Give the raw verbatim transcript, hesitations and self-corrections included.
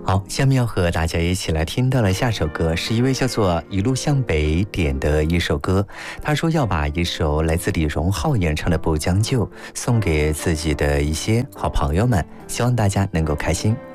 好，下面要和大家一起来听到了下首歌，是一位叫做一路向北点的一首歌。他说要把一首来自李荣浩演唱的《不将就》送给自己的一些好朋友们，希望大家能够开心